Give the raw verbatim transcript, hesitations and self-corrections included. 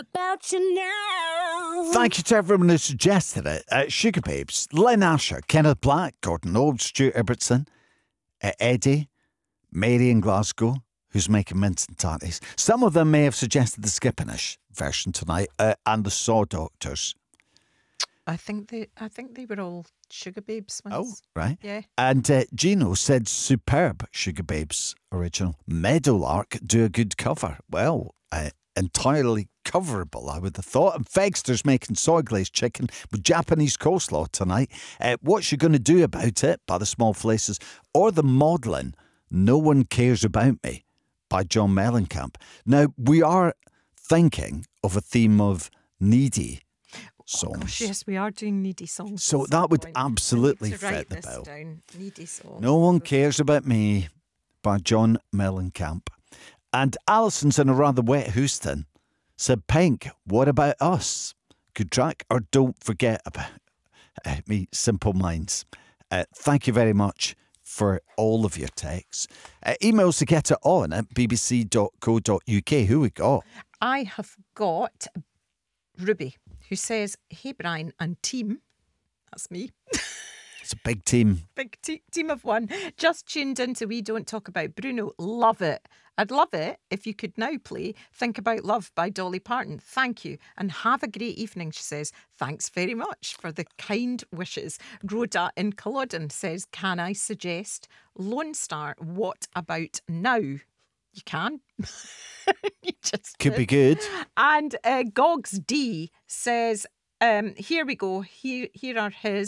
about you now. Thank you to everyone who suggested it. Uh, Sugar Babes, Lynn Asher, Kenneth Black, Gordon Old, Stuart Ibbotson, uh, Eddie, Mary in Glasgow, who's making mince and tarties. Some of them may have suggested the Skippinish version tonight, uh, and the Saw Doctors. I think they, I think they were all Sugar Babes Oh, ones. right. Yeah. And uh, Gino said superb Sugar Babes original. Meadowlark do a good cover. Well, uh, entirely coverable, I would have thought. And Fegster's making soy glazed chicken with Japanese coleslaw tonight. Uh, what she going to do about it by the Small Faces, or the modelling No One Cares About Me by John Mellencamp. Now, we are thinking of a theme of needy songs. Oh gosh, yes, we are doing needy songs. So at that some would point. I need absolutely to fit write the this bill. down. Needy songs. No One Cares About Me by John Mellencamp. And Alison's in a rather wet Houston said, Pink, what about us? Good track, or don't forget about uh, me, Simple Minds. Uh, thank you very much for all of your texts. Uh, emails to get it on at b b c dot co dot u k. Who we got? I have got Ruby, who says, hey, Brian and team. That's me. It's a big team. Big te- team of one. Just tuned into We Don't Talk About Bruno. Love it. I'd love it if you could now play Think About Love by Dolly Parton. Thank you. And have a great evening, she says. Thanks very much for the kind wishes. Rhoda in Culloden says, can I suggest Lone Star, What About Now? You can. You just Could did. be good. And uh, Gogs D says, um, here we go. Here, here are his.